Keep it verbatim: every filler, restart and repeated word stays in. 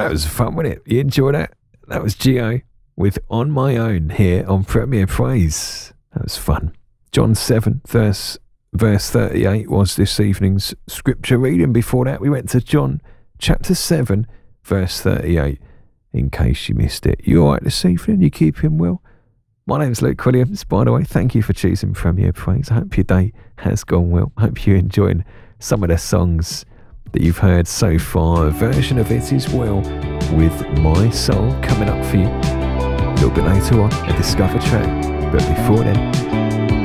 that was fun, wasn't it? You enjoyed that? That was Geo with On My Own here on Premier Praise. That was fun. John seven, verse, verse thirty-eight was this evening's scripture reading. Before that, we went to John chapter seven, verse thirty-eight, in case you missed it. You all right this evening? You keeping well? My name's Luke Williams, by the way. Thank you for choosing Premier Praise. I hope your day has gone well. I hope you're enjoying some of the songs that you've heard so far. A version of it as well with My Soul coming up for you a little bit later on, a Discover track. But before then,